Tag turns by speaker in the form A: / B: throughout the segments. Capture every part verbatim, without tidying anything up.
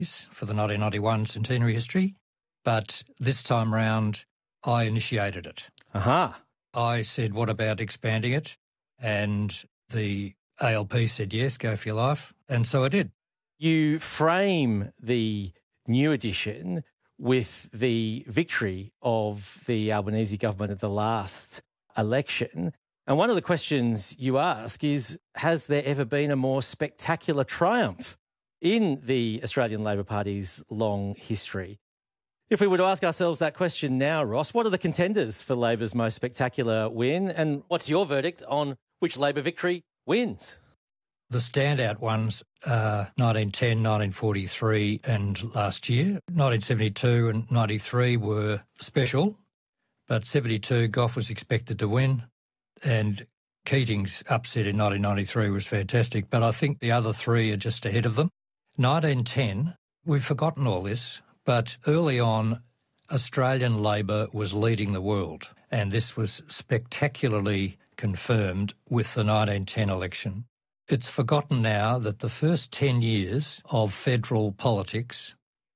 A: for the nineteen ninety-one centenary history, but this time round I initiated it.
B: Aha.
A: I said, what about expanding it? And the A L P said, yes, go for your life. And so I did.
B: You frame the new edition with the victory of the Albanese government at the last election. And one of the questions you ask is, has there ever been a more spectacular triumph in the Australian Labor Party's long history? If we were to ask ourselves that question now, Ross, what are the contenders for Labor's most spectacular win? And what's your verdict on which Labor victory wins?
A: The standout ones are nineteen ten, nineteen forty-three and last year. nineteen seventy-two and ninety-three were special, but seventy-two Gough was expected to win, and Keating's upset in nineteen ninety-three was fantastic, but I think the other three are just ahead of them. nineteen ten, we've forgotten all this, but early on, Australian Labor was leading the world, and this was spectacularly confirmed with the nineteen ten election. It's forgotten now that the first ten years of federal politics,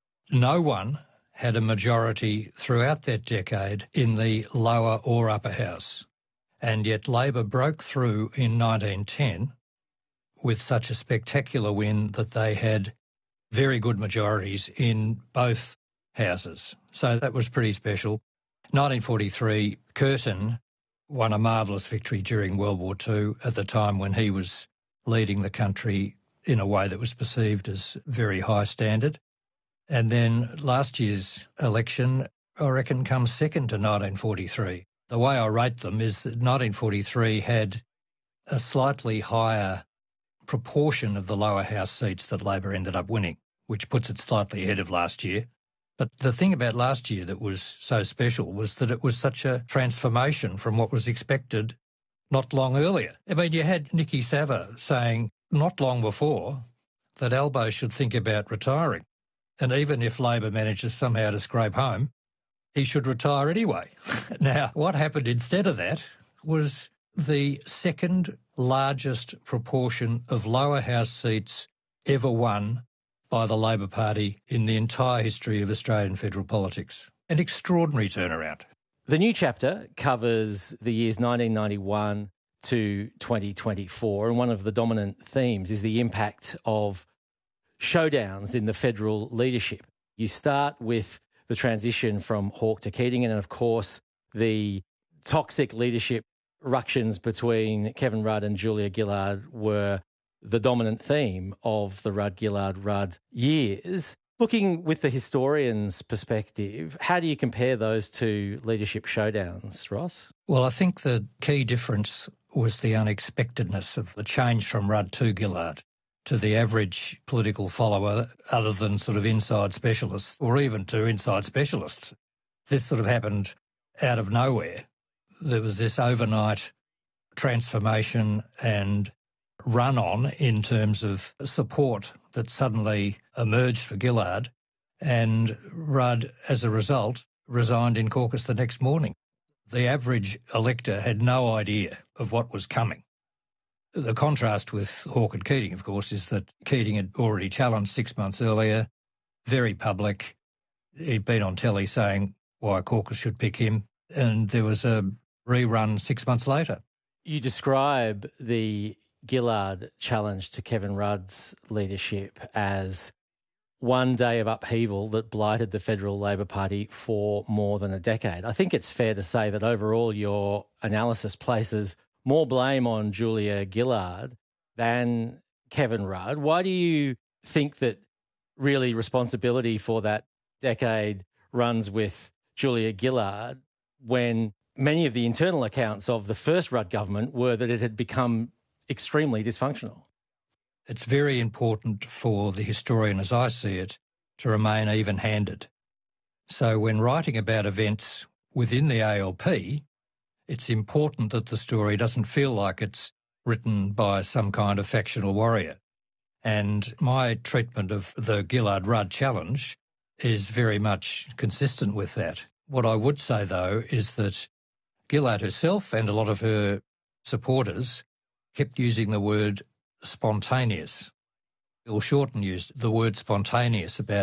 A: no one had a majority throughout that decade in the lower or upper house, and yet Labor broke through in nineteen ten with such a spectacular win that they had very good majorities in both houses. So that was pretty special. nineteen forty-three, Curtin won a marvellous victory during World War Two at the time when he was leading the country in a way that was perceived as very high standard. And then last year's election, I reckon, comes second to nineteen forty-three. The way I rate them is that nineteen forty-three had a slightly higher proportion of the lower house seats that Labor ended up winning, which puts it slightly ahead of last year. But the thing about last year that was so special was that it was such a transformation from what was expected not long earlier. I mean, you had Nicky Savva saying not long before that Albo should think about retiring. And even if Labor manages somehow to scrape home, he should retire anyway. Now, what happened instead of that was the second largest proportion of lower house seats ever won by the Labor Party in the entire history of Australian federal politics. An extraordinary turnaround.
B: The new chapter covers the years nineteen ninety-one to twenty twenty-four, and one of the dominant themes is the impact of showdowns in the federal leadership. You start with the transition from Hawke to Keating, and of course the toxic leadership ructions between Kevin Rudd and Julia Gillard were the dominant theme of the Rudd-Gillard-Rudd years. Looking with the historian's perspective, how do you compare those two leadership showdowns, Ross?
A: Well, I think the key difference was the unexpectedness of the change from Rudd to Gillard to the average political follower, other than sort of inside specialists, or even to inside specialists. This sort of happened out of nowhere. There was this overnight transformation and run-on in terms of support that suddenly emerged for Gillard, and Rudd, as a result, resigned in caucus the next morning. The average elector had no idea of what was coming. The contrast with Hawke and Keating, of course, is that Keating had already challenged six months earlier, very public. He'd been on telly saying why caucus should pick him, and there was a rerun six months later.
B: You describe the Gillard challenge to Kevin Rudd's leadership as one day of upheaval that blighted the Federal Labor Party for more than a decade. I think it's fair to say that overall your analysis places more blame on Julia Gillard than Kevin Rudd. Why do you think that really responsibility for that decade runs with Julia Gillard when many of the internal accounts of the first Rudd government were that it had become extremely dysfunctional?
A: It's very important for the historian, as I see it, to remain even-handed. So when writing about events within the A L P, it's important that the story doesn't feel like it's written by some kind of factional warrior. And my treatment of the Gillard-Rudd challenge is very much consistent with that. What I would say, though, is that Gillard herself and a lot of her supporters kept using the word spontaneous. Bill Shorten used the word spontaneous about